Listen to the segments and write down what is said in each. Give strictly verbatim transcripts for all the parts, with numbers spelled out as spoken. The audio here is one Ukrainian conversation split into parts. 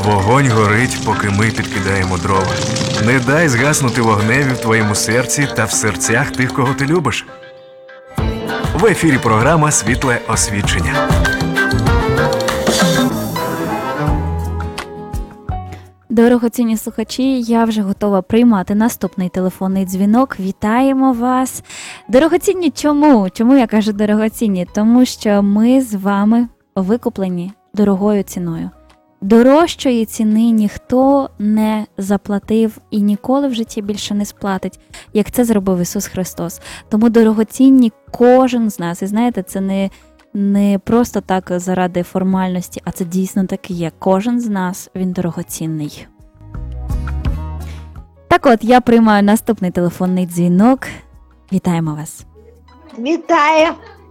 Вогонь горить, поки ми підкидаємо дрова. Не дай згаснути вогневі в твоєму серці та в серцях тих, кого ти любиш. В ефірі програма «Світле освічення». Дорогоцінні слухачі, я вже готова приймати наступний телефонний дзвінок. Вітаємо вас. Дорогоцінні чому? Чому я кажу дорогоцінні? Тому що ми з вами викуплені дорогою ціною. Дорожчої ціни ніхто не заплатив і ніколи в житті більше не сплатить, як це зробив Ісус Христос. Тому дорогоцінні кожен з нас. І знаєте, це не, не просто так заради формальності, а це дійсно так і є. Кожен з нас, він дорогоцінний. Так от, я приймаю наступний телефонний дзвінок. Вітаємо вас. Вітаю.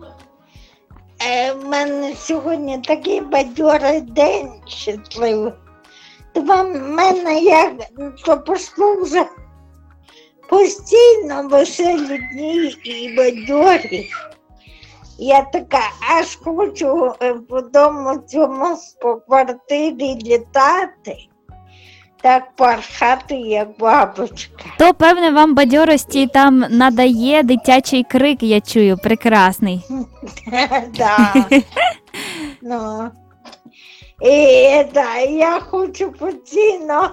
У мене сьогодні такий бадьорий день щасливий. Тому в мене як то пішло вже постійно веселі дні і бадьорі. Я така аж хочу по дому цьому по квартирі літати, так порхати, як бабочка. То, певне, вам бадьорості там надає дитячий крик, я чую, прекрасний. Так. Ну. І так, я хочу постійно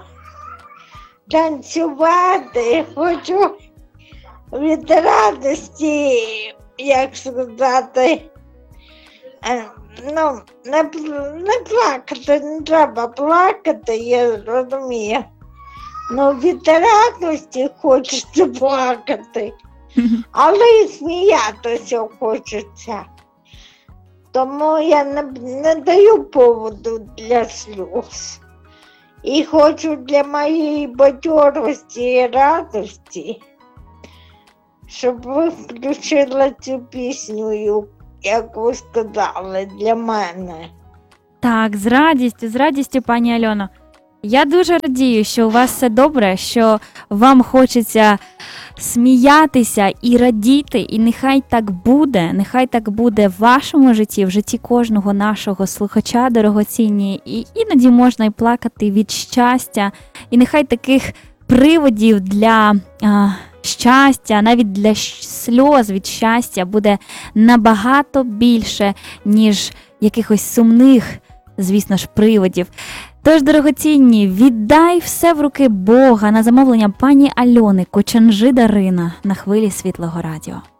танцювати, хочу від радості, як сказати, ну, не, не плакати, не треба плакати, я розумію. Ну, від радості хочеться плакати, але і сміятися хочеться. Тому я не, не даю поводу для сльоз. І хочу для моєї бадьорості і радості, щоб ви включили цю пісню, як ви сказали, для мене. Так, з радістю, з радістю, пані Альоно. Я дуже радію, що у вас все добре, що вам хочеться сміятися і радіти, і нехай так буде, нехай так буде в вашому житті, в житті кожного нашого слухача дорогоцінні, і іноді можна й плакати від щастя, і нехай таких приводів для а, щастя, навіть для сльоз від щастя буде набагато більше, ніж якихось сумних, звісно ж, приводів. Тож, дорогоцінні, віддай все в руки Бога на замовлення пані Альони Кочанжи Дарина на хвилі Світлого радіо.